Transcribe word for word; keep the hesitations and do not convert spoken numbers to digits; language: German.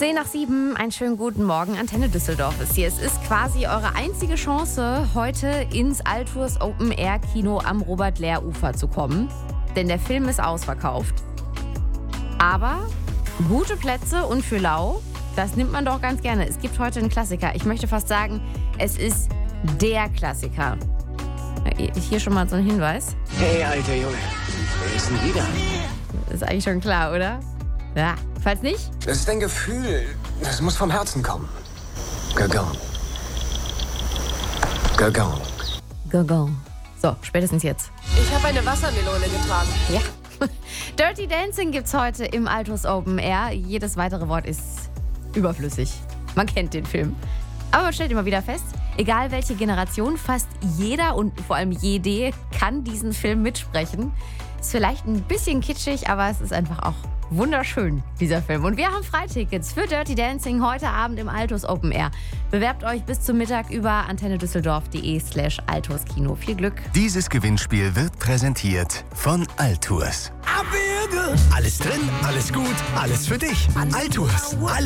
zehn nach sieben, einen schönen guten Morgen. Antenne Düsseldorf ist hier. Es ist quasi eure einzige Chance, heute ins Altours Open Air Kino am Robert-Lehr-Ufer zu kommen. Denn der Film ist ausverkauft. Aber gute Plätze und für lau, das nimmt man doch ganz gerne. Es gibt heute einen Klassiker. Ich möchte fast sagen, es ist der Klassiker. Hier schon mal so ein Hinweis. Hey, alter Junge, wer ist denn wieder? Ist eigentlich schon klar, oder? Ja, falls nicht? Das ist ein Gefühl, das muss vom Herzen kommen. Gagong. Gagong. Gagong. So, spätestens jetzt. Ich habe eine Wassermelone getragen. Ja. Dirty Dancing gibt's heute im Altours Open Air. Jedes weitere Wort ist überflüssig. Man kennt den Film. Aber man stellt immer wieder fest, egal welche Generation, fast jeder und vor allem jede kann diesen Film mitsprechen. Ist vielleicht ein bisschen kitschig, aber es ist einfach auch wunderschön, dieser Film. Und wir haben Freitickets für Dirty Dancing heute Abend im Altours Open Air. Bewerbt euch bis zum Mittag über antennedüsseldorf.de slash Altours-Kino. Viel Glück. Dieses Gewinnspiel wird präsentiert von Altours. Alles drin, alles gut, alles für dich. Altours.